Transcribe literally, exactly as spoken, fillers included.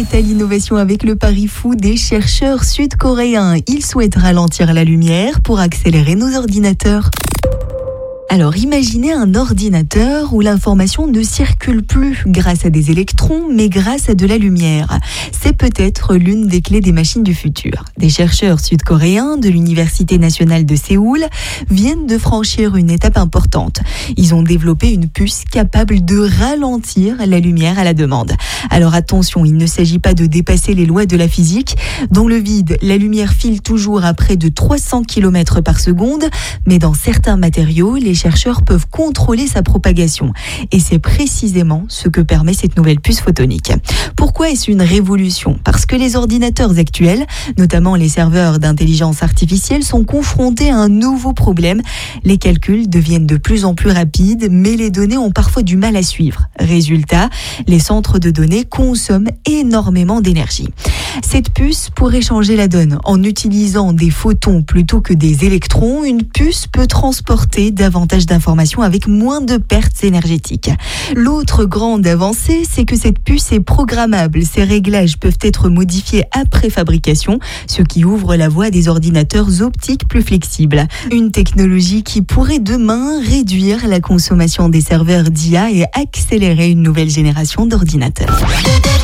est à l'innovation avec le pari fou des chercheurs sud-coréens. Ils souhaitent ralentir la lumière pour accélérer nos ordinateurs. Alors imaginez un ordinateur où l'information ne circule plus grâce à des électrons, mais grâce à de la lumière. C'est peut-être l'une des clés des machines du futur. Des chercheurs sud-coréens de l'Université nationale de Séoul viennent de franchir une étape importante. Ils ont développé une puce capable de ralentir la lumière à la demande. Alors attention, il ne s'agit pas de dépasser les lois de la physique. Dans le vide, la lumière file toujours à près de trois cents kilomètres par seconde, mais dans certains matériaux, les chercheurs peuvent contrôler sa propagation. Et c'est précisément ce que permet cette nouvelle puce photonique. Pourquoi est-ce une révolution ? Parce que les ordinateurs actuels, notamment les serveurs d'intelligence artificielle, sont confrontés à un nouveau problème. Les calculs deviennent de plus en plus rapides, mais les données ont parfois du mal à suivre. Résultat, les centres de données consomment énormément d'énergie. Cette puce pourrait changer la donne. En utilisant des photons plutôt que des électrons, une puce peut transporter davantage d'informations avec moins de pertes énergétiques. L'autre grande avancée, c'est que cette puce est programmable. Ses réglages peuvent être modifiés après fabrication, ce qui ouvre la voie à des ordinateurs optiques plus flexibles. Une technologie qui pourrait demain réduire la consommation des serveurs d'I A et accélérer une nouvelle génération d'ordinateurs.